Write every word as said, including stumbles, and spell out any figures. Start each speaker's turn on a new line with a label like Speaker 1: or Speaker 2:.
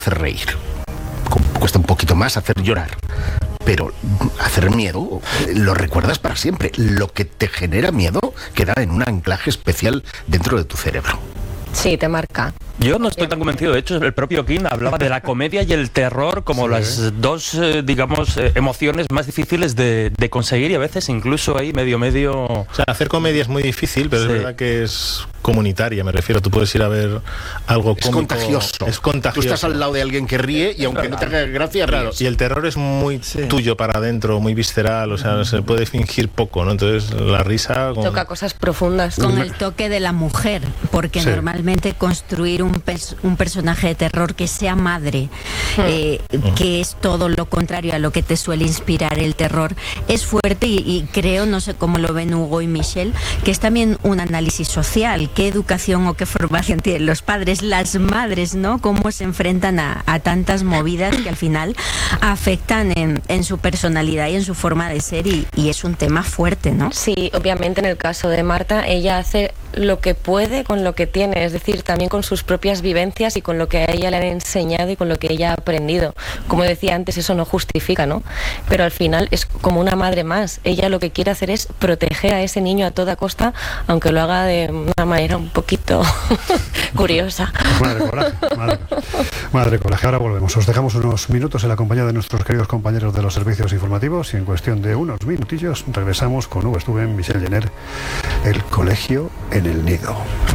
Speaker 1: hacer reír. Cuesta un poquito más hacer llorar. Pero hacer miedo lo recuerdas para siempre. Lo que te genera miedo queda en un anclaje especial dentro de tu cerebro.
Speaker 2: Sí, te marca.
Speaker 3: Yo no estoy tan convencido. De hecho, el propio King hablaba de la comedia y el terror como sí. las dos, eh, digamos, eh, emociones más difíciles de, de conseguir, y a veces incluso ahí medio, medio...
Speaker 4: O sea, hacer comedia es muy difícil, pero sí. es verdad que es comunitaria, me refiero. Tú puedes ir a ver algo
Speaker 1: es
Speaker 4: cómico.
Speaker 1: Contagioso.
Speaker 4: Es contagioso.
Speaker 1: Tú estás al lado de alguien que ríe y aunque no te haga gracia,
Speaker 4: claro.
Speaker 1: ríes.
Speaker 4: Y el terror es muy sí. tuyo para adentro, muy visceral, o sea, mm. se puede fingir poco, ¿no? Entonces, la risa... Con...
Speaker 2: Toca cosas profundas.
Speaker 5: Con el toque de la mujer, porque sí. normalmente construir un, pers- un personaje de terror que sea madre, mm. eh, mm. que es todo lo contrario a lo que te suele inspirar el terror, es fuerte y, y creo, no sé cómo lo ven Hugo y Michelle, que es también un análisis social. ¿Qué educación o qué formación tienen los padres, las madres, ¿no? Cómo se enfrentan a, a tantas movidas que al final afectan en, en su personalidad y en su forma de ser, y, y es un tema fuerte, ¿no?
Speaker 2: Sí, obviamente en el caso de Marta, ella hace lo que puede con lo que tiene, es decir, también con sus propias vivencias y con lo que a ella le han enseñado y con lo que ella ha aprendido. Como decía antes, eso no justifica, ¿no? Pero al final es como una madre más. Ella lo que quiere hacer es proteger a ese niño a toda costa, aunque lo haga de una manera un poquito curiosa.
Speaker 6: Madre coraje, madre, madre coraje. Ahora volvemos. Os dejamos unos minutos en la compañía de nuestros queridos compañeros de los servicios informativos y en cuestión de unos minutillos regresamos con Hugo Estuben, Michelle Jenner, El colegio en el nido.